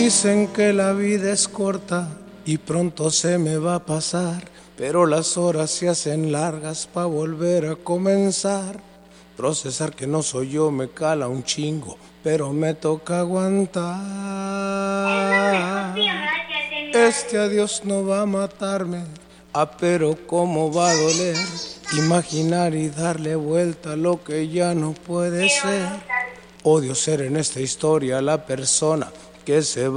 Dicen que la vida es corta y pronto se me va a pasar, pero las horas se hacen largas pa' volver a comenzar. Procesar que no soy yo me cala un chingo, pero me toca aguantar. Este adiós no va a matarme, pero cómo va a doler. Imaginar y darle vuelta a lo que ya no puede ser. Odio ser en esta historia la persona que se va